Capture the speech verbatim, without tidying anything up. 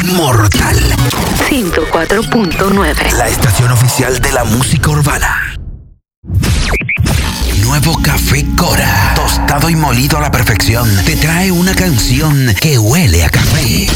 mortal. ciento cuatro punto nueve. La estación oficial de la música urbana. Nuevo Café Cora, tostado y molido a la perfección, te trae una canción que huele a café.